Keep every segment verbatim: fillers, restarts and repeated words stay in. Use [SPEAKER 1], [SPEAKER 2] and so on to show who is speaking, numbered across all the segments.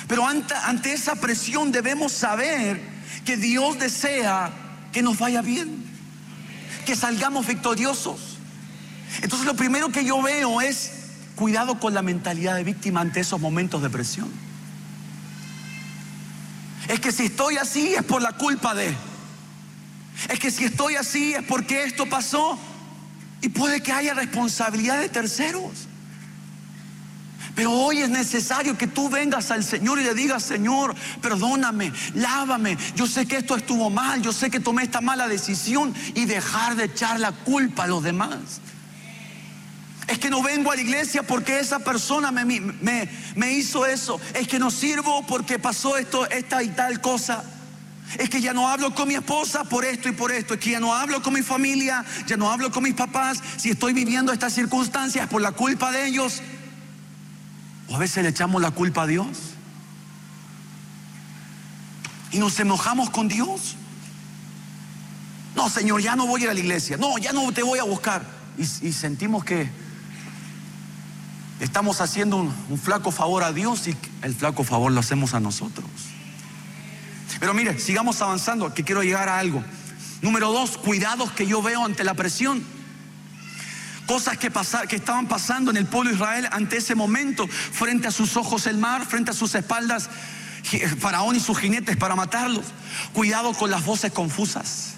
[SPEAKER 1] Pero ante, ante esa presión debemos saber que Dios desea que nos vaya bien, que salgamos victoriosos. Entonces lo primero que yo veo es cuidado con la mentalidad de víctima ante esos momentos de presión. Es que si estoy así es por la culpa de, es que si estoy así es porque esto pasó. Y puede que haya responsabilidad de terceros. Pero hoy es necesario que tú vengas al Señor y le digas: Señor, perdóname, lávame. Yo sé que esto estuvo mal, yo sé que tomé esta mala decisión. Y dejar de echar la culpa a los demás. Es que no vengo a la iglesia porque esa persona me, me, me hizo eso. Es que no sirvo porque pasó esto, esta y tal cosa. Es que ya no hablo con mi esposa por esto y por esto. Es que ya no hablo con mi familia, ya no hablo con mis papás. Si estoy viviendo estas circunstancias es por la culpa de ellos. O a veces le echamos la culpa a Dios y nos enojamos con Dios. No, Señor, ya no voy a ir a la iglesia. No, ya no te voy a buscar. Y, y sentimos que estamos haciendo un, un flaco favor a Dios, y el flaco favor lo hacemos a nosotros. Pero mire, sigamos avanzando, que quiero llegar a algo. Número dos, cuidados que yo veo ante la presión. Cosas que, pasar, que estaban pasando en el pueblo de Israel ante ese momento. Frente a sus ojos el mar, frente a sus espaldas Faraón y sus jinetes para matarlos. Cuidado con las voces confusas.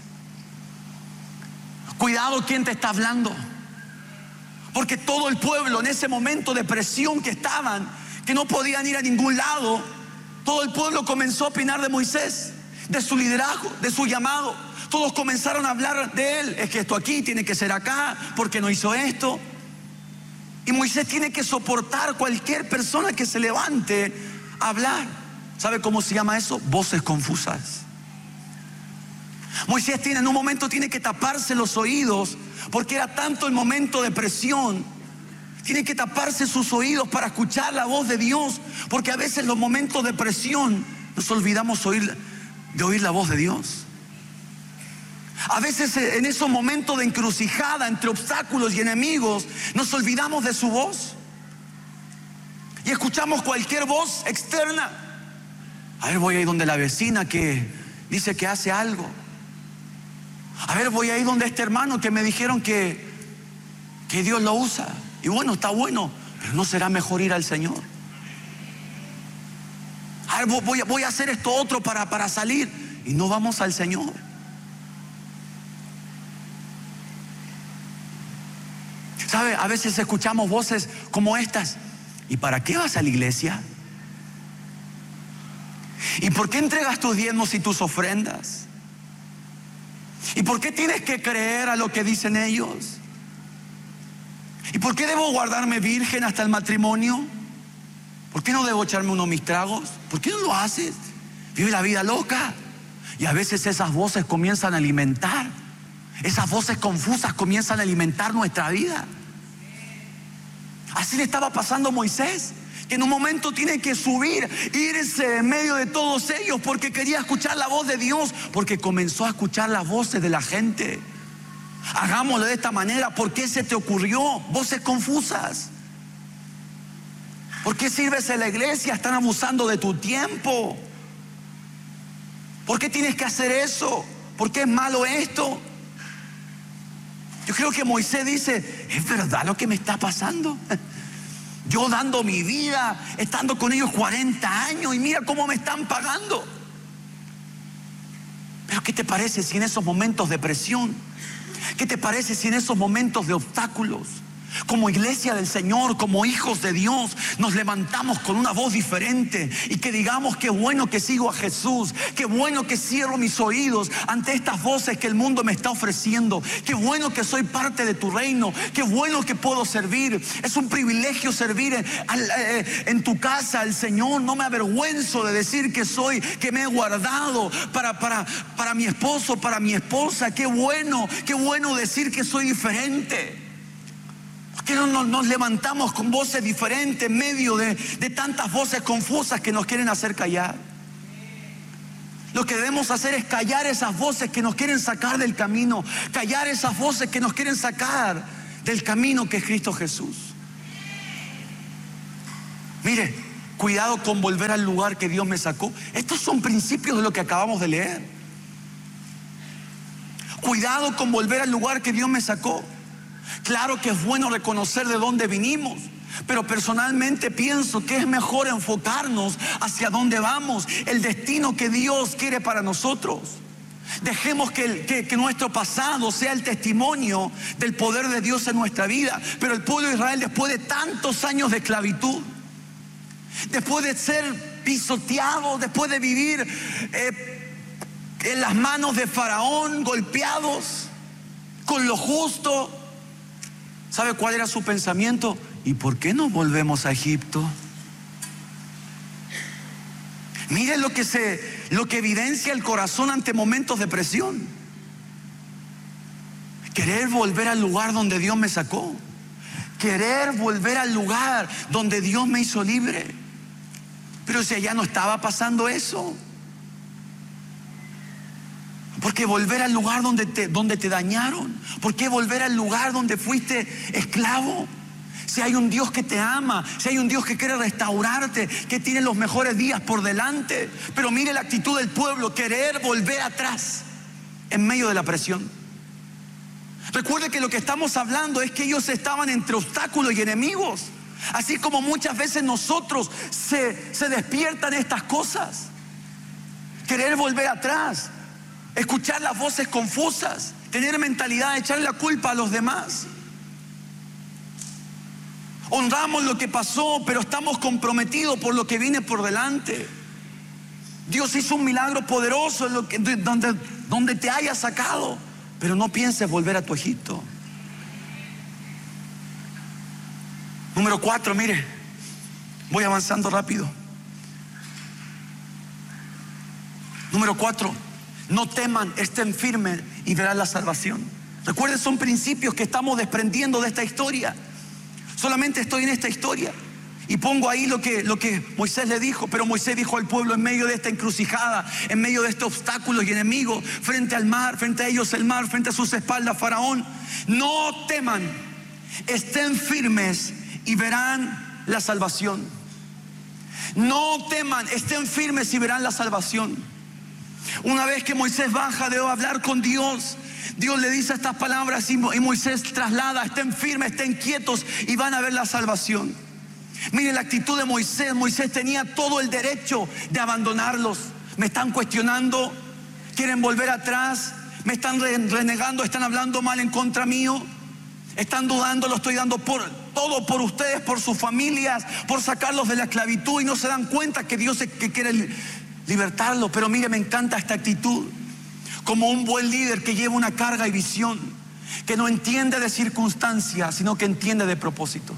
[SPEAKER 1] Cuidado quién te está hablando. Porque todo el pueblo en ese momento de presión que estaban, que no podían ir a ningún lado, todo el pueblo comenzó a opinar de Moisés, de su liderazgo, de su llamado. Todos comenzaron a hablar de él. Es que esto aquí tiene que ser acá, porque no hizo esto. Y Moisés tiene que soportar cualquier persona que se levante a hablar. ¿Sabe cómo se llama eso? Voces confusas. Moisés tiene, en un momento tiene que taparse los oídos, porque era tanto el momento de presión. Tiene que taparse sus oídos para escuchar la voz de Dios, porque a veces en los momentos de presión nos olvidamos oír, de oír la voz de Dios. A veces en esos momentos de encrucijada entre obstáculos y enemigos nos olvidamos de su voz y escuchamos cualquier voz externa. A ver, voy a ir donde la vecina que dice que hace algo. A ver, voy a ir donde este hermano que me dijeron que, que Dios lo usa. Y bueno, está bueno, pero ¿no será mejor ir al Señor? A ver, voy, voy a hacer esto otro para, para salir, y no vamos al Señor. ¿Sabe? A veces escuchamos voces como estas. ¿Y para qué vas a la iglesia? ¿Y por qué entregas tus diezmos y tus ofrendas? ¿Y por qué tienes que creer a lo que dicen ellos? ¿Y por qué debo guardarme virgen hasta el matrimonio? ¿Por qué no debo echarme uno de mis tragos? ¿Por qué no lo haces? Vive la vida loca. Y a veces esas voces comienzan a alimentar. Esas voces confusas comienzan a alimentar nuestra vida. Así le estaba pasando a Moisés, que en un momento tiene que subir, irse en medio de todos ellos, porque quería escuchar la voz de Dios, porque comenzó a escuchar las voces de la gente. Hagámoslo de esta manera. ¿Por qué se te ocurrió? Voces confusas. ¿Por qué sirves en la iglesia? Están abusando de tu tiempo. ¿Por qué tienes que hacer eso? ¿Por qué es malo esto? Yo creo que Moisés dice: ¿es verdad lo que me está pasando? Yo dando mi vida, estando con ellos cuarenta años, y mira cómo me están pagando. Pero ¿qué te parece si en esos momentos de presión, qué te parece si en esos momentos de obstáculos, como iglesia del Señor, como hijos de Dios, nos levantamos con una voz diferente y que digamos: qué bueno que sigo a Jesús, qué bueno que cierro mis oídos ante estas voces que el mundo me está ofreciendo, qué bueno que soy parte de tu reino, qué bueno que puedo servir? Es un privilegio servir en, en tu casa al Señor. No me avergüenzo de decir que soy, que me he guardado para, para, para mi esposo, para mi esposa. Qué bueno, qué bueno decir que soy diferente. ¿Por qué no nos, nos levantamos con voces diferentes en medio de, de tantas voces confusas que nos quieren hacer callar? Lo que debemos hacer es callar esas voces que nos quieren sacar del camino, callar esas voces que nos quieren sacar del camino que es Cristo Jesús. Mire, Cuidado con volver al lugar que Dios me sacó. Estos son principios de lo que acabamos de leer. Cuidado con volver al lugar que Dios me sacó. Claro que es bueno reconocer de dónde vinimos, pero personalmente pienso que es mejor enfocarnos hacia dónde vamos, el destino que Dios quiere para nosotros. Dejemos que, el, que, que nuestro pasado sea el testimonio del poder de Dios en nuestra vida. Pero el pueblo de Israel, después de tantos años de esclavitud, después de ser pisoteados, después de vivir eh, en las manos de Faraón, golpeados con lo justo, ¿sabe cuál era su pensamiento? ¿Y por qué no volvemos a Egipto? Miren lo que se, lo que evidencia el corazón ante momentos de presión. Querer volver al lugar donde Dios me sacó. Querer volver al lugar donde Dios me hizo libre. Pero si allá no estaba pasando eso. ¿Por qué volver al lugar donde te, donde te dañaron? ¿Por qué volver al lugar donde fuiste esclavo? Si hay un Dios que te ama, si hay un Dios que quiere restaurarte, que tiene los mejores días por delante. Pero mire la actitud del pueblo, querer volver atrás en medio de la presión. Recuerde que lo que estamos hablando es que ellos estaban entre obstáculos y enemigos. Así como muchas veces nosotros se, se despiertan estas cosas. Querer volver atrás, escuchar las voces confusas, tener mentalidad de echarle la culpa a los demás. Honramos lo que pasó, pero estamos comprometidos por lo que viene por delante. Dios hizo un milagro poderoso en lo que, donde, donde te haya sacado, pero no pienses volver a tu Egipto. Número cuatro, mire, voy avanzando rápido. Número cuatro, no teman, estén firmes y verán la salvación. Recuerden, son principios que estamos desprendiendo de esta historia. Solamente estoy en esta historia y pongo ahí lo que, lo que Moisés le dijo. Pero Moisés dijo al pueblo en medio de esta encrucijada, en medio de estos obstáculos y enemigos, frente al mar, frente a ellos el mar, frente a sus espaldas Faraón: no teman, estén firmes y verán la salvación. No teman, estén firmes y verán la salvación. Una vez que Moisés baja de hablar con Dios, Dios le dice estas palabras y Moisés traslada: estén firmes, estén quietos y van a ver la salvación. Miren la actitud de Moisés. Moisés tenía todo el derecho de abandonarlos. Me están cuestionando, quieren volver atrás, me están renegando, están hablando mal en contra mío, están dudando, lo estoy dando por todo por ustedes, por sus familias, por sacarlos de la esclavitud, y no se dan cuenta que Dios es que quiere libertarlos. Pero mire, me encanta esta actitud. Como un buen líder que lleva una carga y visión, que no entiende de circunstancias, sino que entiende de propósitos.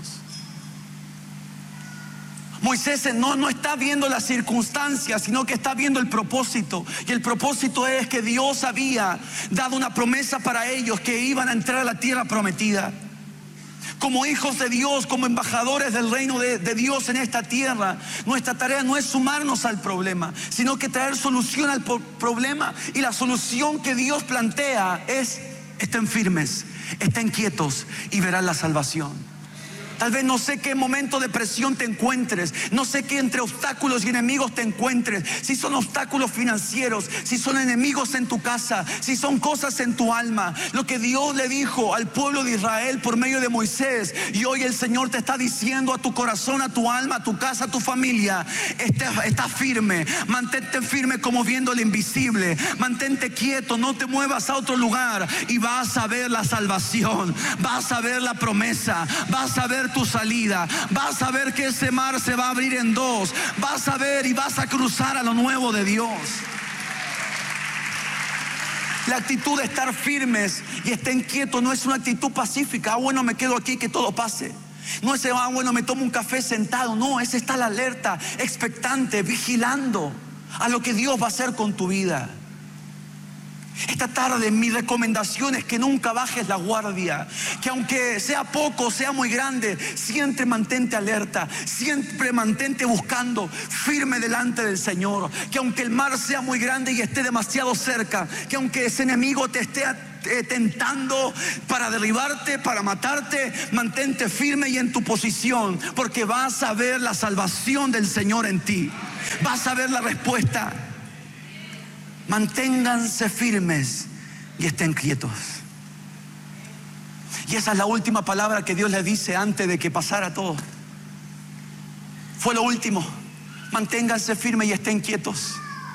[SPEAKER 1] Moisés no, no está viendo las circunstancias, sino que está viendo el propósito. Y el propósito es que Dios había dado una promesa para ellos, que iban a entrar a la tierra prometida. Como hijos de Dios, como embajadores del reino de, de Dios en esta tierra, nuestra tarea no es sumarnos al problema, sino que traer solución al problema. Y la solución que Dios plantea es: estén firmes, estén quietos y verán la salvación. Tal vez no sé qué momento de presión te encuentres, no sé qué entre obstáculos y enemigos te encuentres. Si son obstáculos financieros, si son enemigos en tu casa, si son cosas en tu alma. Lo que Dios le dijo al pueblo de Israel por medio de Moisés, y hoy el Señor te está diciendo a tu corazón, a tu alma, a tu casa, a tu familia: está, está firme, mantente firme como viendo lo invisible, mantente quieto, no te muevas a otro lugar y vas a ver la salvación, vas a ver la promesa, vas a ver tu salida, vas a ver que ese mar se va a abrir en dos, vas a ver y vas a cruzar a lo nuevo de Dios. La actitud de estar firmes y estén quietos no es una actitud pacífica. Ah, bueno, me quedo aquí que todo pase. No es: ah, bueno, me tomo un café sentado. No, es estar alerta, expectante, vigilando a lo que Dios va a hacer con tu vida. Esta tarde mi recomendación es que nunca bajes la guardia, que aunque sea poco, sea muy grande, siempre mantente alerta, siempre mantente buscando, firme delante del Señor. Que aunque el mar sea muy grande y esté demasiado cerca, que aunque ese enemigo te esté tentando para derribarte, para matarte, mantente firme y en tu posición, porque vas a ver la salvación del Señor en ti, vas a ver la respuesta. Manténganse firmes y estén quietos. Y esa es la última palabra que Dios le dice antes de que pasara todo. Fue lo último. Manténganse firmes y estén quietos.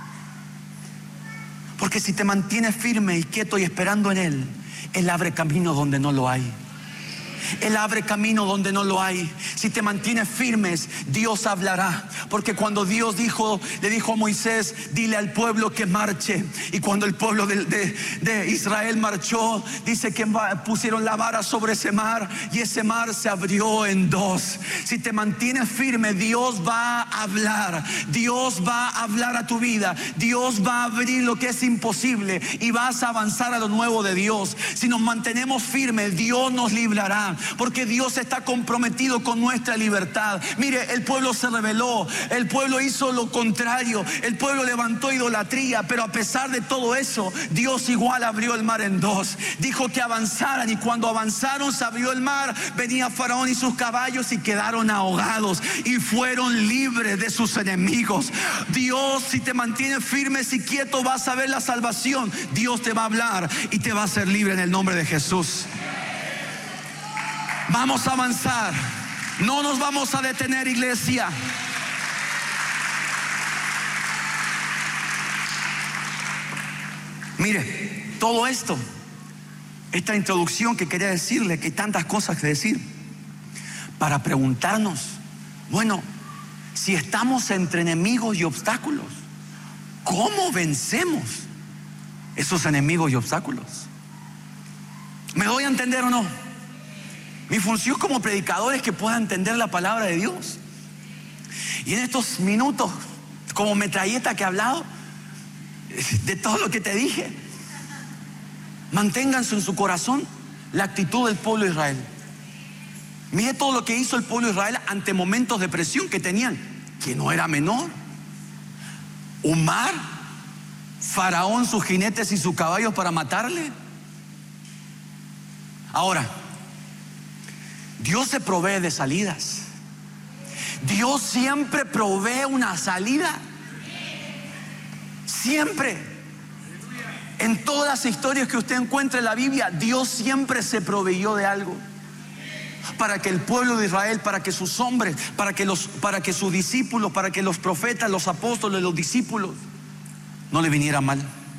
[SPEAKER 1] Porque si te mantienes firme y quieto y esperando en Él, Él abre camino donde no lo hay. Él abre camino donde no lo hay. Si te mantienes firmes, Dios hablará. Porque cuando Dios dijo, le dijo a Moisés, dile al pueblo que marche. Y cuando el pueblo de, de, de Israel marchó, dice que pusieron la vara sobre ese mar y ese mar se abrió en dos. Si te mantienes firme, Dios va a hablar. Dios va a hablar a tu vida. Dios va a abrir lo que es imposible y vas a avanzar a lo nuevo de Dios. Si nos mantenemos firmes, Dios nos librará. Porque Dios está comprometido con nuestra libertad. Mire, el pueblo se rebeló, el pueblo hizo lo contrario, el pueblo levantó idolatría, pero a pesar de todo eso, Dios igual abrió el mar en dos. Dijo que avanzaran y cuando avanzaron se abrió el mar, venía Faraón y sus caballos y quedaron ahogados y fueron libres de sus enemigos. Dios, si te mantienes firme y quieto, vas a ver la salvación. Dios te va a hablar y te va a hacer libre en el nombre de Jesús. Vamos a avanzar, no nos vamos a detener, iglesia. Mire, todo esto, esta introducción que quería decirle, que hay tantas cosas que decir, para preguntarnos, bueno, si estamos entre enemigos y obstáculos, ¿cómo vencemos esos enemigos y obstáculos? ¿Me doy a entender o no? Mi función como predicador es que pueda entender la palabra de Dios. Y en estos minutos, como metralleta que he hablado, de todo lo que te dije, manténganse en su corazón la actitud del pueblo de Israel. Mire todo lo que hizo el pueblo de Israel ante momentos de presión que tenían, que no era menor. Un mar, Faraón, sus jinetes y sus caballos para matarle. Ahora, Dios se provee de salidas. Dios siempre provee una salida. Siempre. En todas las historias que usted encuentra en la Biblia, Dios siempre se proveyó de algo. Para que el pueblo de Israel, para que sus hombres, para que, los, para que sus discípulos, para que los profetas, los apóstoles, los discípulos, no le viniera mal.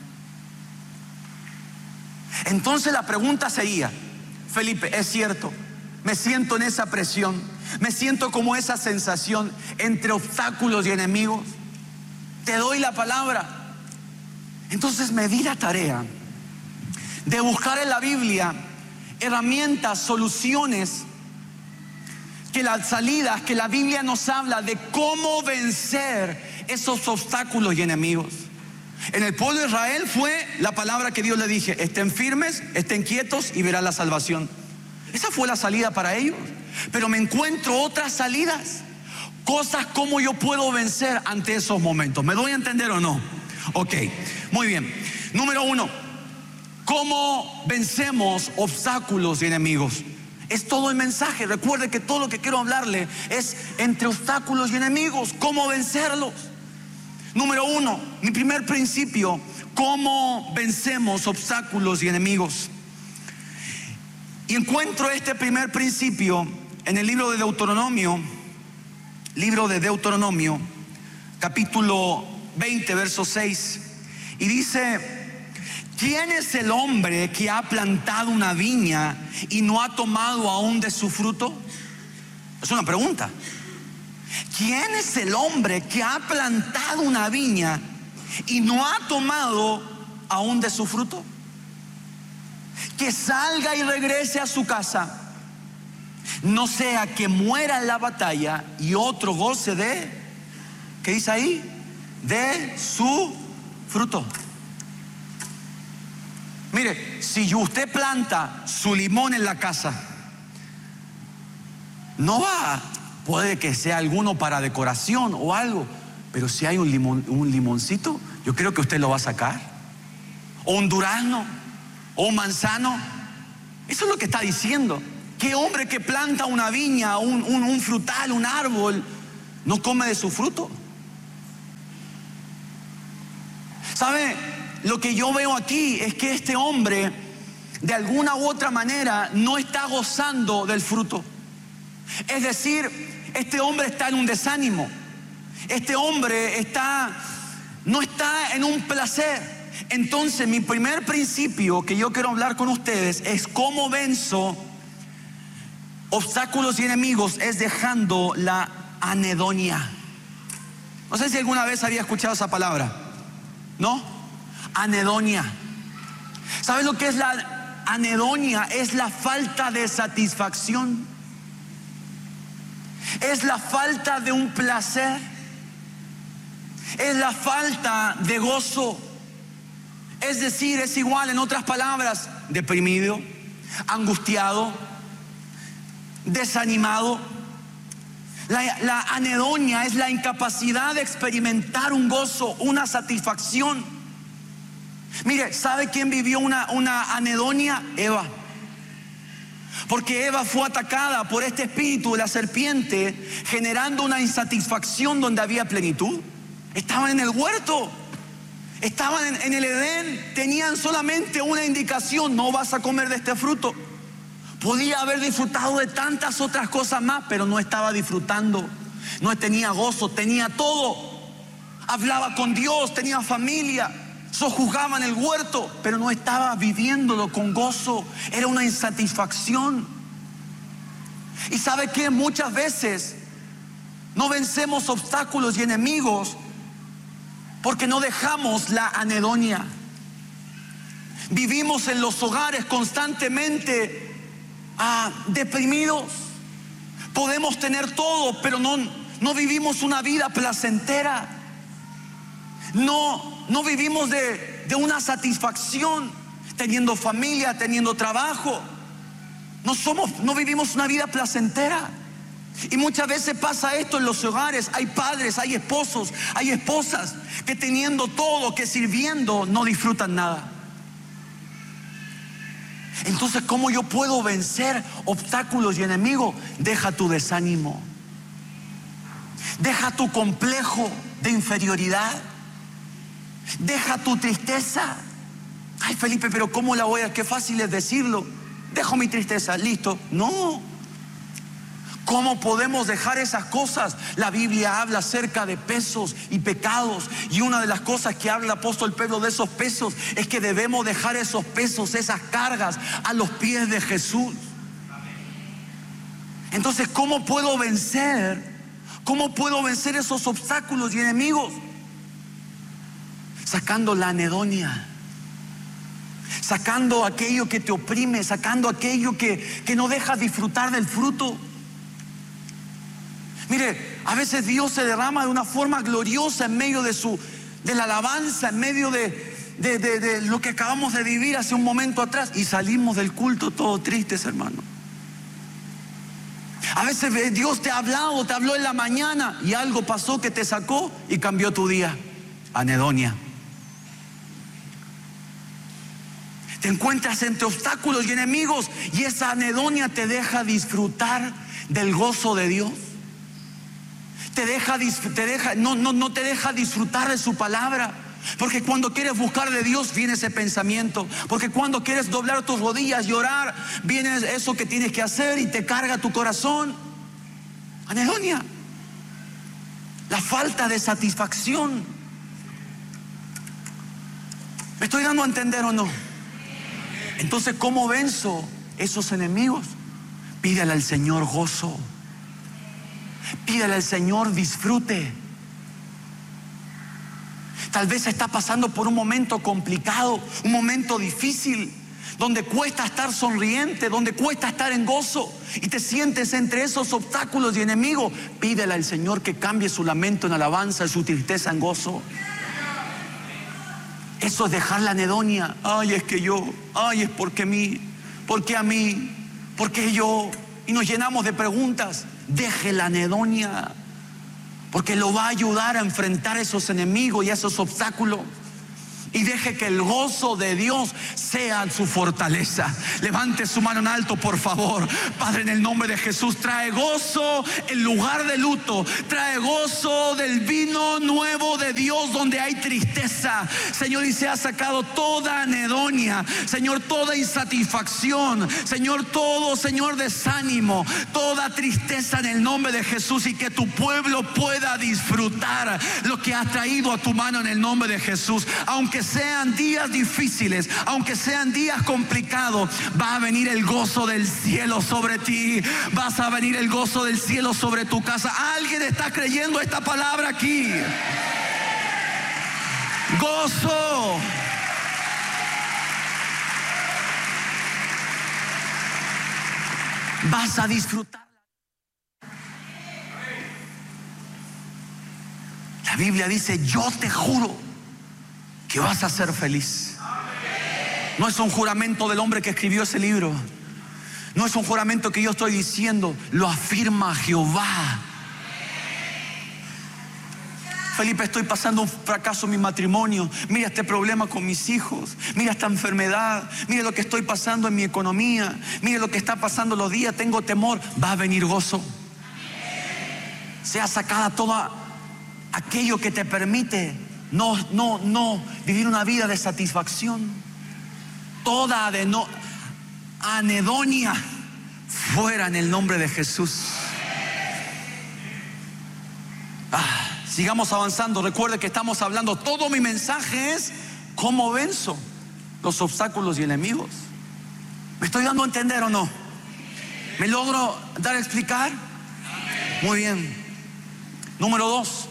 [SPEAKER 1] Entonces la pregunta sería, Felipe, es cierto, me siento en esa presión, me siento como esa sensación entre obstáculos y enemigos. Te doy la palabra. Entonces me di la tarea de buscar en la Biblia herramientas, soluciones, que las salidas, que la Biblia nos habla de cómo vencer esos obstáculos y enemigos. En el pueblo de Israel fue la palabra que Dios le dije: estén firmes, estén quietos y verán la salvación. Esa fue la salida para ellos. Pero me encuentro otras salidas, cosas como yo puedo vencer ante esos momentos. ¿Me doy a entender o no? Ok, muy bien. Número uno, ¿cómo vencemos obstáculos y enemigos? Es todo el mensaje. Recuerde que todo lo que quiero hablarle es entre obstáculos y enemigos, cómo vencerlos. Número uno, mi primer principio, ¿cómo vencemos obstáculos y enemigos? Y encuentro este primer principio en el libro de Deuteronomio, libro de Deuteronomio, capítulo veinte, verso seis. Y dice: ¿quién es el hombre que ha plantado una viña y no ha tomado aún de su fruto? Es una pregunta. ¿Quién es el hombre que ha plantado una viña y no ha tomado aún de su fruto? Que salga y regrese a su casa, no sea que muera en la batalla y otro goce de, ¿qué dice ahí? De su fruto. Mire, si usted planta su limón en la casa, no va, puede que sea alguno para decoración o algo, pero si hay un limón, un limoncito, yo creo que usted lo va a sacar. O un durazno, o un manzano. Eso es lo que está diciendo. ¿Qué hombre que planta una viña, un, un, un frutal, un árbol, no come de su fruto? ¿Sabe? Lo que yo veo aquí es que este hombre, de alguna u otra manera, no está gozando del fruto. Es decir, este hombre está en un desánimo. Este hombre está, no está en un placer. Entonces, mi primer principio que yo quiero hablar con ustedes es cómo venzo obstáculos y enemigos, es dejando la anedonia. No sé si alguna vez había escuchado esa palabra, ¿no? Anedonia. ¿Sabes lo que es la anedonia? Es la falta de satisfacción. Es la falta de un placer. Es la falta de gozo. Es decir, es igual, en otras palabras, deprimido, angustiado, desanimado. La, la anedonia es la incapacidad de experimentar un gozo, una satisfacción. Mire, ¿sabe quién vivió una, una anedonia? Eva. Porque Eva fue atacada por este espíritu de la serpiente, generando una insatisfacción donde había plenitud. Estaban en el huerto, estaban en, en el Edén, tenían solamente una indicación: no vas a comer de este fruto. Podía haber disfrutado de tantas otras cosas más, pero no estaba disfrutando. No tenía gozo, tenía todo. Hablaba con Dios, tenía familia, sojuzgaba en el huerto, pero no estaba viviéndolo con gozo. Era una insatisfacción. Y ¿sabe qué? Muchas veces no vencemos obstáculos y enemigos porque no dejamos la anedonia. Vivimos en los hogares constantemente Ah, deprimidos. Podemos tener todo, pero no, no vivimos una vida placentera. No, no vivimos de, de una satisfacción, teniendo familia, teniendo trabajo. No somos, no vivimos una vida placentera. Y muchas veces pasa esto en los hogares. Hay padres, hay esposos, hay esposas que teniendo todo, que sirviendo, no disfrutan nada. Entonces, ¿cómo yo puedo vencer obstáculos y enemigos? Deja tu desánimo. Deja tu complejo de inferioridad. Deja tu tristeza. Ay, Felipe, pero ¿cómo la voy a...? Qué fácil es decirlo. Dejo mi tristeza, listo. No. ¿Cómo podemos dejar esas cosas? La Biblia habla acerca de pesos y pecados, y una de las cosas que habla el apóstol Pedro de esos pesos es que debemos dejar esos pesos, esas cargas a los pies de Jesús. Entonces, ¿cómo puedo vencer? ¿Cómo puedo vencer esos obstáculos y enemigos? Sacando la anedonia, sacando aquello que te oprime, sacando aquello que, que no deja disfrutar del fruto. Mire, a veces Dios se derrama de una forma gloriosa en medio de su, de la alabanza, en medio de, de, de, de lo que acabamos de vivir hace un momento atrás, y salimos del culto todos tristes, hermano. A veces Dios te ha hablado, te habló en la mañana y algo pasó que te sacó y cambió tu día. Anedonia. Te encuentras entre obstáculos y enemigos y esa anedonia te deja disfrutar del gozo de Dios. Te deja, te deja, no, no, no te deja disfrutar de su palabra. Porque cuando quieres buscar de Dios viene ese pensamiento. Porque cuando quieres doblar tus rodillas y orar, viene eso que tienes que hacer y te carga tu corazón. Anedonia. La falta de satisfacción. ¿Me estoy dando a entender o no? Entonces, ¿cómo venzo esos enemigos? Pídale al Señor gozo. Pídale al Señor disfrute. Tal vez está pasando por un momento complicado, un momento difícil, donde cuesta estar sonriente, donde cuesta estar en gozo, y te sientes entre esos obstáculos y enemigos. Pídele al Señor que cambie su lamento en alabanza y su tristeza en gozo. Eso es dejar la anedonia. Ay, es que yo, ay, es porque a mí, ¿por qué a mí? ¿Por qué yo? Y nos llenamos de preguntas. Deje la anedonia, porque lo va a ayudar a enfrentar esos enemigos y esos obstáculos. Y deje que el gozo de Dios sea su fortaleza. Levante su mano en alto, por favor. Padre, en el nombre de Jesús, trae gozo en lugar de luto. Trae gozo del vino nuevo de Dios donde hay tristeza. Señor, y se ha sacado toda anedonia. Señor, toda insatisfacción. Señor, todo, Señor, desánimo. Toda tristeza en el nombre de Jesús. Y que tu pueblo pueda disfrutar lo que has traído a tu mano en el nombre de Jesús. Aunque sean días difíciles, aunque sean días complicados, va a venir el gozo del cielo sobre ti. Vas a venir el gozo del cielo sobre tu casa. ¿Alguien está creyendo esta palabra aquí? Gozo. Vas a disfrutar. La Biblia dice: yo te juro que vas a ser feliz. No es un juramento del hombre que escribió ese libro. No es un juramento que yo estoy diciendo. Lo afirma Jehová. Felipe, estoy pasando un fracaso en mi matrimonio. Mira este problema con mis hijos. Mira esta enfermedad. Mira lo que estoy pasando en mi economía. Mira lo que está pasando los días. Tengo temor. Va a venir gozo. Sea sacada toda aquello que te permite No, no, no vivir una vida de satisfacción. Toda de no, anedonia fuera en el nombre de Jesús. Ah, sigamos avanzando. Recuerde que estamos hablando. Todo mi mensaje es cómo venzo los obstáculos y enemigos. ¿Me estoy dando a entender o no? ¿Me logro dar a explicar? Muy bien. Número dos.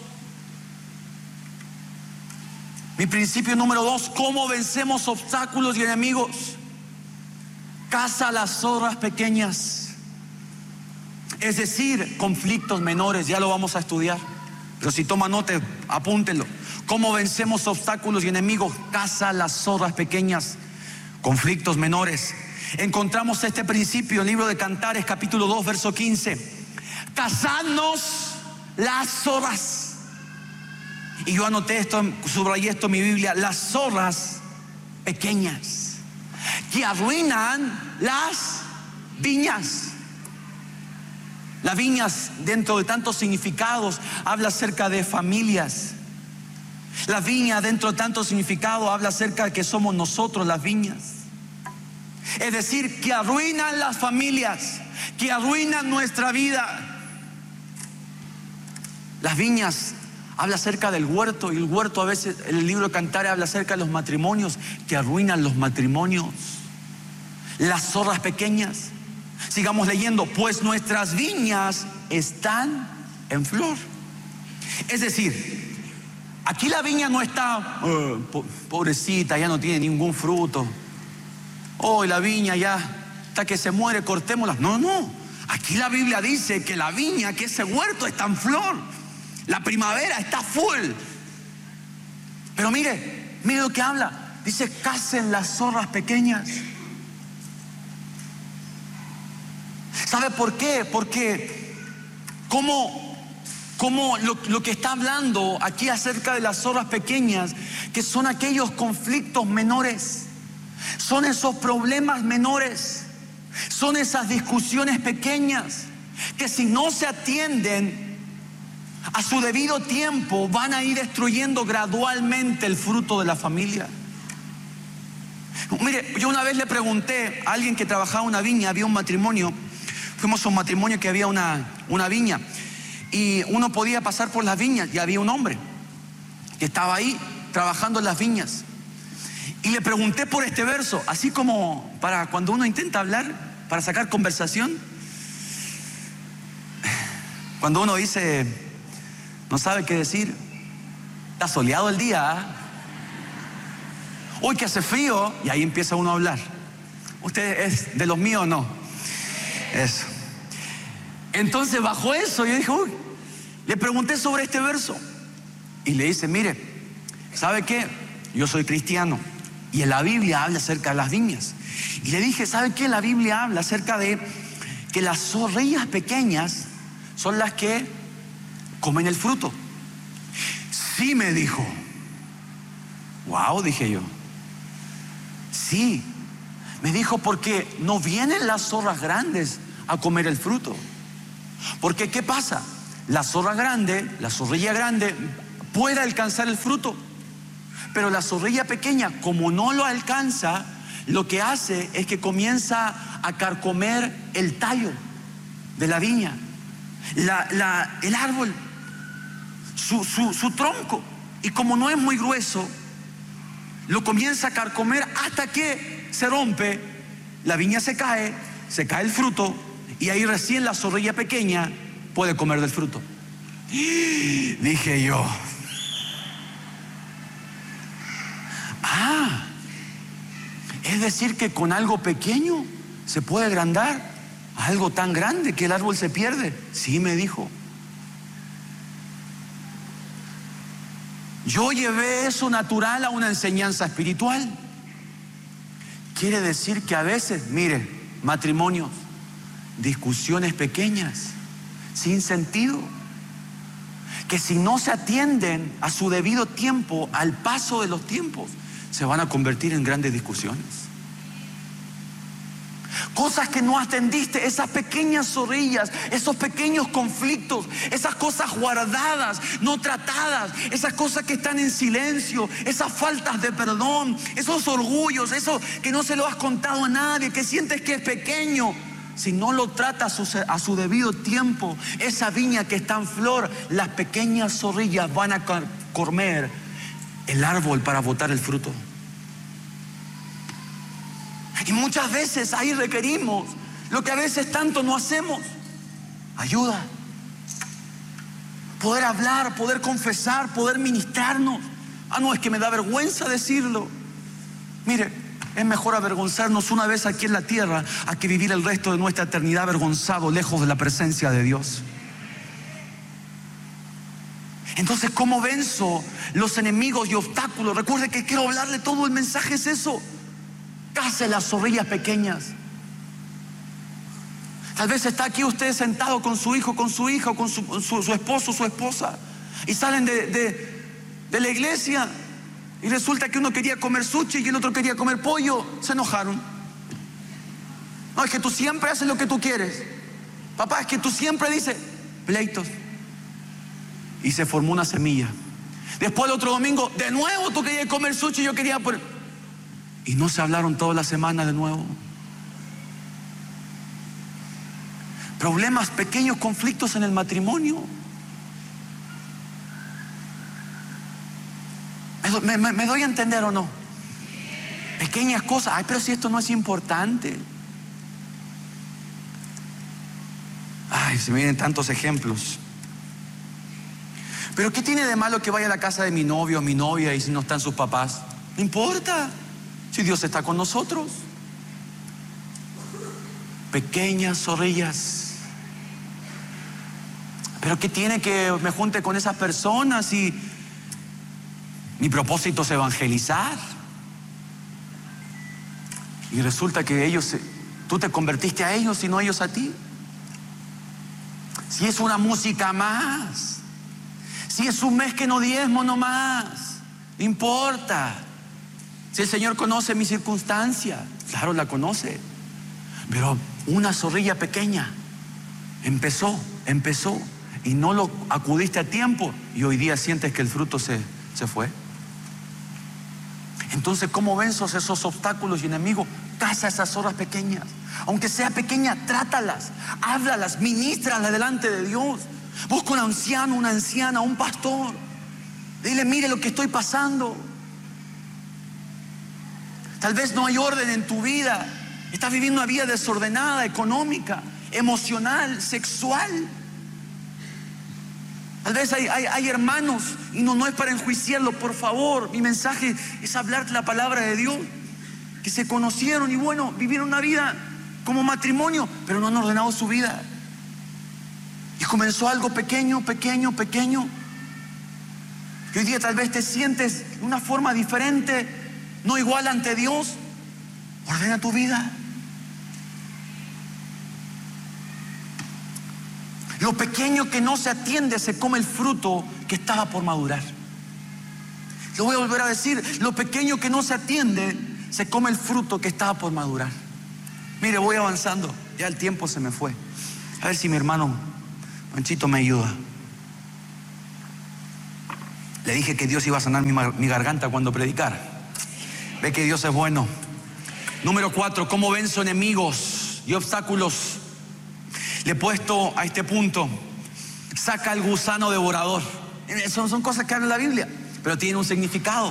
[SPEAKER 1] Mi principio número dos: ¿cómo vencemos obstáculos y enemigos? Caza las zorras pequeñas. Es decir, conflictos menores. Ya lo vamos a estudiar, pero si toma nota, apúntelo. ¿Cómo vencemos obstáculos y enemigos? Caza las zorras pequeñas, conflictos menores. Encontramos este principio en el libro de Cantares, capítulo dos, verso quince. Cazadnos las zorras. Y yo anoté esto, subrayé esto en mi Biblia: las zorras pequeñas que arruinan las viñas. Las viñas, dentro de tantos significados, habla acerca de familias. La viña, dentro de tantos significados, habla acerca de que somos nosotros las viñas. Es decir, que arruinan las familias, que arruinan nuestra vida. Las viñas habla acerca del huerto, y el huerto, a veces el libro de Cantares habla acerca de los matrimonios, que arruinan los matrimonios. Las zorras pequeñas. Sigamos leyendo: pues nuestras viñas están en flor. Es decir, aquí la viña no está oh, po pobrecita, ya no tiene ningún fruto. Oh, la viña ya hasta que se muere, cortémosla. No, no. Aquí la Biblia dice que la viña, que ese huerto está en flor. La primavera está full. Pero mire, mire lo que habla. Dice: cacen las zorras pequeñas. ¿Sabe por qué? Porque como, como lo, lo que está hablando aquí acerca de las zorras pequeñas, que son aquellos conflictos menores, son esos problemas menores, son esas discusiones pequeñas, que si no se atienden a su debido tiempo, van a ir destruyendo gradualmente el fruto de la familia. Mire, yo una vez le pregunté a alguien que trabajaba en una viña. Había un matrimonio, fuimos a un matrimonio que había una, una viña, y uno podía pasar por las viñas, y había un hombre que estaba ahí trabajando en las viñas. Y le pregunté por este verso, así como para cuando uno intenta hablar, para sacar conversación. Cuando uno dice, no sabe qué decir. Está soleado el día, ¿eh? Uy, que hace frío. Y ahí empieza uno a hablar. ¿Usted es de los míos o no? Eso. Entonces, bajo eso, yo dije, uy, le pregunté sobre este verso. Y le dice, mire, ¿sabe qué? yo soy cristiano y en la Biblia habla acerca de las viñas. Y le dije, ¿sabe qué? La Biblia habla acerca de que las zorrillas pequeñas son las que comen el fruto. Sí, me dijo. Wow, dije yo. Sí, me dijo, porque no vienen las zorras grandes a comer el fruto. Porque ¿qué pasa? La zorra grande, la zorrilla grande puede alcanzar el fruto, pero la zorrilla pequeña, como no lo alcanza, lo que hace es que comienza a carcomer el tallo de la viña, la, la, el árbol, su, su, su tronco. Y como no es muy grueso, lo comienza a carcomer hasta que se rompe, la viña se cae, se cae el fruto, y ahí recién la zorrilla pequeña puede comer del fruto. Dije yo, ah, es decir que con algo pequeño se puede agrandar a algo tan grande que el árbol se pierde. Sí, me dijo. Yo llevé eso natural a una enseñanza espiritual. Quiere decir que a veces, mire, matrimonios, discusiones pequeñas, sin sentido, que si no se atienden a su debido tiempo, al paso de los tiempos, se van a convertir en grandes discusiones. Cosas que no atendiste, esas pequeñas zorrillas, esos pequeños conflictos, esas cosas guardadas, no tratadas, esas cosas que están en silencio, esas faltas de perdón, esos orgullos, eso que no se lo has contado a nadie, que sientes que es pequeño. Si no lo trata a su, a su debido tiempo, esa viña que está en flor, las pequeñas zorrillas van a comer el árbol para botar el fruto. Y muchas veces ahí requerimos lo que a veces tanto no hacemos: ayuda, poder hablar, poder confesar, poder ministrarnos. Ah, no, es que me da vergüenza decirlo. Mire, es mejor avergonzarnos una vez aquí en la tierra a que vivir el resto de nuestra eternidad avergonzado, lejos de la presencia de Dios. Entonces, ¿cómo venzo los enemigos y obstáculos? Recuerde que quiero hablarle, todo el mensaje es eso. Case las zorrillas pequeñas. Tal vez está aquí usted sentado con su hijo, con su hija, con su, su, su esposo, su esposa, y salen de, de, de la iglesia y resulta que uno quería comer sushi y el otro quería comer pollo. Se enojaron. No, es que tú siempre haces lo que tú quieres. Papá, es que tú siempre dices. Pleitos. Y se formó una semilla. Después el otro domingo, de nuevo tú querías comer sushi y yo quería por... Y no se hablaron toda la semana de nuevo. Problemas, pequeños conflictos en el matrimonio. ¿Me, me, me doy a entender o no? Pequeñas cosas. Ay, pero si esto no es importante. Ay, se me vienen tantos ejemplos. Pero ¿qué tiene de malo que vaya a la casa de mi novio o mi novia y si no están sus papás? No importa, si Dios está con nosotros. Pequeñas zorrillas. Pero ¿qué tiene que me junte con esas personas y mi propósito es evangelizar? Y resulta que ellos, tú te convertiste a ellos y no ellos a ti. Si es una música más, si es un mes que no diezmo nomás, no importa. Si el Señor conoce mi circunstancia, claro, la conoce. Pero una zorrilla pequeña empezó, empezó y no lo acudiste a tiempo y hoy día sientes que el fruto se, se fue. Entonces, ¿cómo venzo esos obstáculos y enemigos? Caza esas zorras pequeñas. Aunque sea pequeña, trátalas, háblalas, ministralas delante de Dios. Busca un anciano, una anciana, un pastor. Dile, mire lo que estoy pasando. Tal vez no hay orden en tu vida. Estás viviendo una vida desordenada, económica, emocional, sexual. Tal vez hay, hay, hay hermanos, y no, no es para enjuiciarlo, por favor. Mi mensaje es hablar la palabra de Dios, que se conocieron y bueno, vivieron una vida como matrimonio, pero no han ordenado su vida. Y comenzó algo pequeño, pequeño, pequeño. Y hoy día tal vez te sientes de una forma diferente, no igual ante Dios. Ordena tu vida. Lo pequeño que no se atiende se come el fruto que estaba por madurar. Lo voy a volver a decir, lo pequeño que no se atiende se come el fruto que estaba por madurar. Mire, voy avanzando, ya el tiempo se me fue. A ver si mi hermano Manchito me ayuda. Le dije que Dios iba a sanar mi, mi garganta cuando predicara. Ve que Dios es bueno. Número cuatro, ¿cómo venzo enemigos y obstáculos? Le he puesto a este punto, saca el gusano devorador. Son, son cosas que habla la Biblia, pero tienen un significado.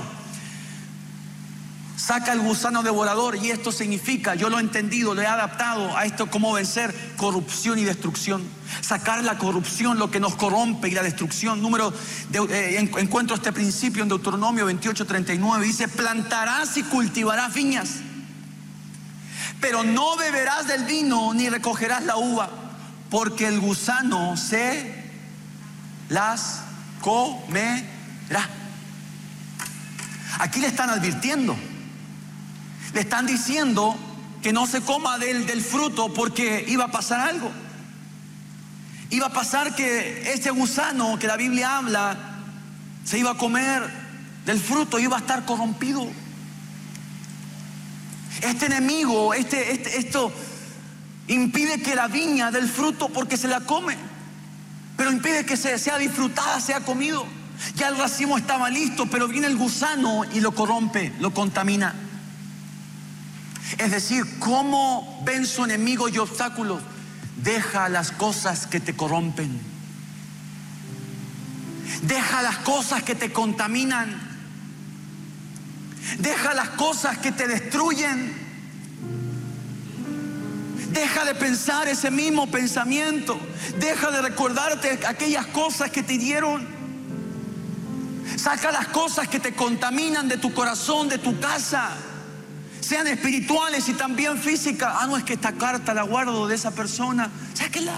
[SPEAKER 1] Saca el gusano devorador, y esto significa, yo lo he entendido, lo he adaptado a esto, cómo vencer corrupción y destrucción. Sacar la corrupción, lo que nos corrompe, y la destrucción. Número de, eh, encuentro este principio en Deuteronomio veintiocho, treinta y nueve. Dice: plantarás y cultivarás viñas, pero no beberás del vino ni recogerás la uva, porque el gusano se las comerá. Aquí le están advirtiendo, le están diciendo que no se coma del, del fruto, porque iba a pasar algo. Iba a pasar que ese gusano que la Biblia habla se iba a comer del fruto, iba a estar corrompido. Este enemigo, este, este, esto impide que la viña dé el fruto porque se la come, pero impide que se, sea disfrutada, sea comido. Ya el racimo estaba listo, pero viene el gusano y lo corrompe, lo contamina. Es decir, ¿cómo venzo enemigos y obstáculos? Deja las cosas que te corrompen. Deja las cosas que te contaminan. Deja las cosas que te destruyen. Deja de pensar ese mismo pensamiento. Deja de recordarte aquellas cosas que te hirieron. Saca las cosas que te contaminan de tu corazón, de tu casa, sean espirituales y también físicas. Ah, no, es que esta carta la guardo de esa persona. Sáquela.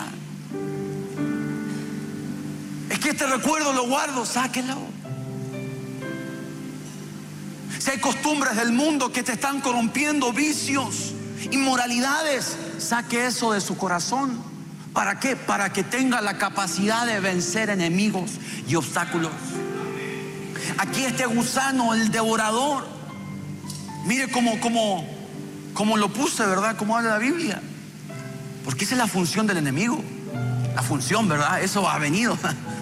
[SPEAKER 1] Es que este recuerdo lo guardo. Sáquelo. Si hay costumbres del mundo que te están corrompiendo, vicios, inmoralidades, saque eso de su corazón. ¿Para qué? Para que tenga la capacidad de vencer enemigos y obstáculos. Aquí este gusano, el devorador, mire cómo, cómo, cómo lo puse, ¿verdad? Cómo habla la Biblia. Porque esa es la función del enemigo. La función, ¿verdad? Eso ha venido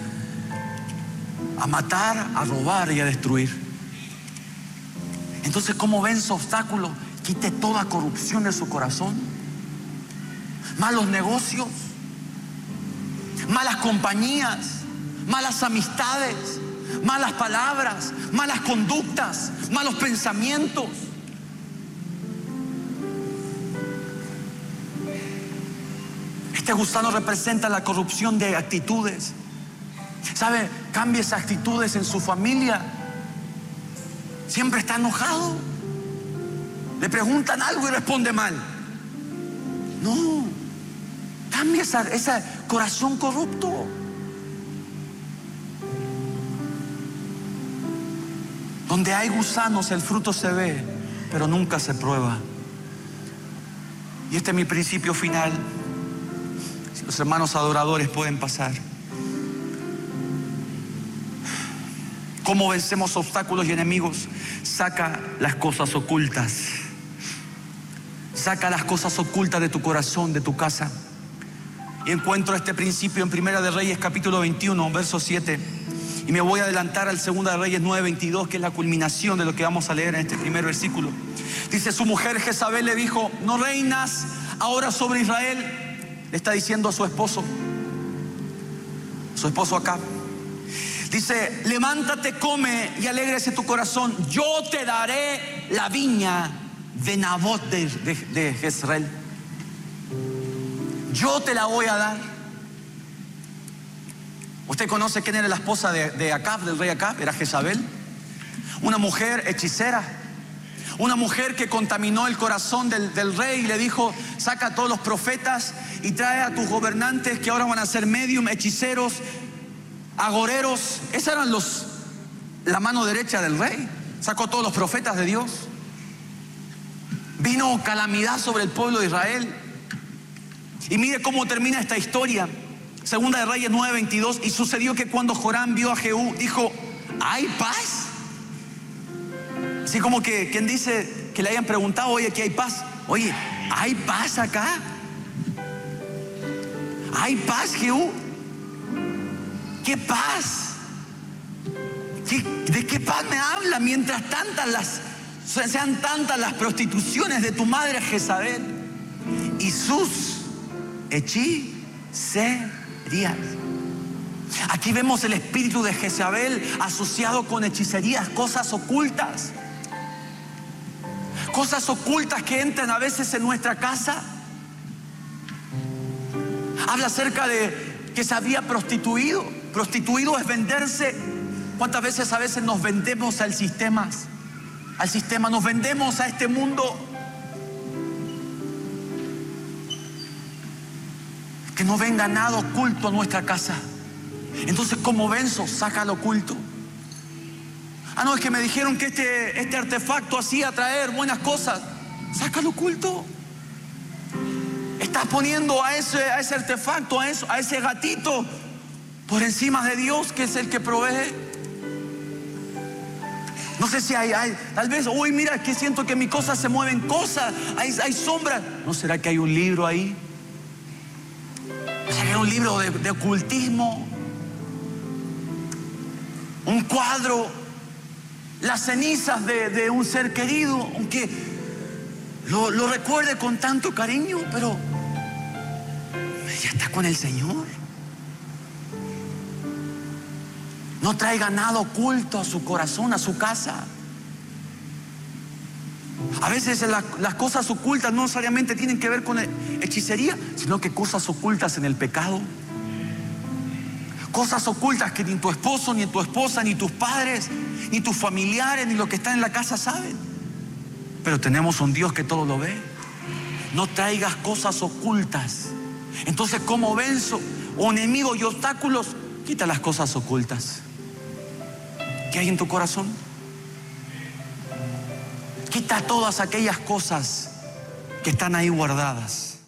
[SPEAKER 1] a matar, a robar y a destruir. Entonces, ¿cómo vence obstáculos? Quite toda corrupción de su corazón. Malos negocios, malas compañías, malas amistades, malas palabras, malas conductas, malos pensamientos. Este gusano representa la corrupción de actitudes. ¿Sabe? Cambie esas actitudes en su familia. Siempre está enojado. Le preguntan algo y responde mal. No. Cambia esa, ese corazón corrupto. Donde hay gusanos, el fruto se ve, pero nunca se prueba. Y este es mi principio final. Si los hermanos adoradores pueden pasar. ¿Cómo vencemos obstáculos y enemigos? Saca las cosas ocultas. Saca las cosas ocultas de tu corazón, de tu casa. Y encuentro este principio en Primera de Reyes capítulo veintiuno, verso siete. Y me voy a adelantar al Segunda de Reyes nueve, veintidós, que es la culminación de lo que vamos a leer en este primer versículo. Dice: su mujer Jezabel le dijo: ¿no reinas ahora sobre Israel? Le está diciendo a su esposo, su esposo Acab. Dice: levántate, come y alégrese tu corazón. Yo te daré la viña de Nabot de, de, de Jezreel. Yo te la voy a dar. ¿Usted conoce quién era la esposa de, de Acab, del rey Acab? Era Jezabel. Una mujer hechicera. Una mujer que contaminó el corazón del, del rey y le dijo: saca a todos los profetas y trae a tus gobernantes que ahora van a ser medium, hechiceros, agoreros. Esos eran los, la mano derecha del rey, sacó a todos los profetas de Dios. Vino calamidad sobre el pueblo de Israel. Y mire cómo termina esta historia. Segunda de Reyes nueve veintidós. Y sucedió que cuando Joram vio a Jehú, dijo: ¿hay paz? Así como que quien dice que le hayan preguntado: oye, aquí hay paz. Oye, ¿hay paz acá? ¿Hay paz, Jehú? ¿Qué paz? ¿Qué, ¿De qué paz me habla? Mientras tantas las, sean tantas las prostituciones de tu madre Jezabel y sus hechicerías. Aquí vemos el espíritu de Jezabel asociado con hechicerías, cosas ocultas. Cosas ocultas que entran a veces en nuestra casa. Habla acerca de que se había prostituido. Prostituido es venderse. ¿Cuántas veces a veces nos vendemos al sistema? Al sistema, nos vendemos a este mundo. Que no venga nada oculto a nuestra casa. Entonces, ¿cómo venzo? Saca lo oculto. Ah, no, es que me dijeron que este, este artefacto hacía traer buenas cosas. Saca lo oculto. Estás poniendo a ese, a ese artefacto, a, eso, a ese gatito por encima de Dios, que es el que provee. No sé si hay, hay tal vez, uy, mira, que siento que mis cosas se mueven, cosas, hay, hay sombras. ¿No será que hay un libro ahí? ¿Será que hay un libro de, de ocultismo? Un cuadro, las cenizas de, de un ser querido, aunque lo, lo recuerde con tanto cariño, pero ya está con el Señor. No traiga nada oculto a su corazón, a su casa. A veces la, las cosas ocultas no necesariamente tienen que ver con hechicería, sino que cosas ocultas en el pecado. Cosas ocultas que ni tu esposo, ni tu esposa, ni tus padres, ni tus familiares, ni los que están en la casa saben. Pero tenemos un Dios que todo lo ve. No traigas cosas ocultas. Entonces, ¿cómo venzo? O enemigos y obstáculos, quita las cosas ocultas. ¿Qué hay en tu corazón? Quita todas aquellas cosas que están ahí guardadas.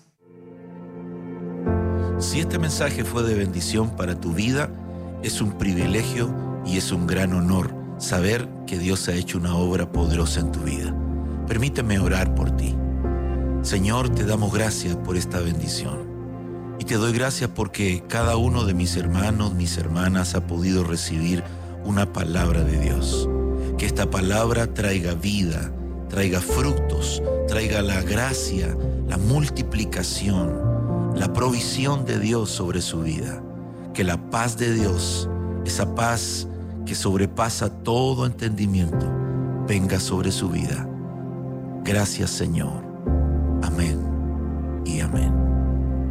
[SPEAKER 2] Si este mensaje fue de bendición para tu vida, es un privilegio y es un gran honor saber que Dios ha hecho una obra poderosa en tu vida. Permíteme orar por ti. Señor, te damos gracias por esta bendición. Y te doy gracias porque cada uno de mis hermanos, mis hermanas ha podido recibir una palabra de Dios. Que esta palabra traiga vida, traiga frutos, traiga la gracia, la multiplicación, la provisión de Dios sobre su vida. Que la paz de Dios, esa paz que sobrepasa todo entendimiento, venga sobre su vida. Gracias, Señor. Amén.